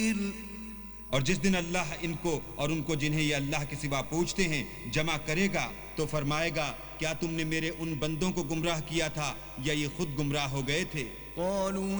और जिस दिन अल्लाह इनको और उनको जिन्हें ये अल्लाह के सिवा पूछते हैं जमा करेगा तो फरमाएगा, क्या तुमने मेरे उन बंदों को गुमराह किया था या ये खुद गुमराह हो गए थे?